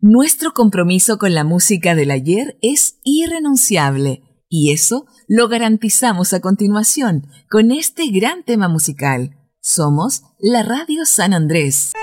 Nuestro compromiso con la música del ayer es irrenunciable y eso lo garantizamos a continuación con este gran tema musical. Somos la Radio San Andrés.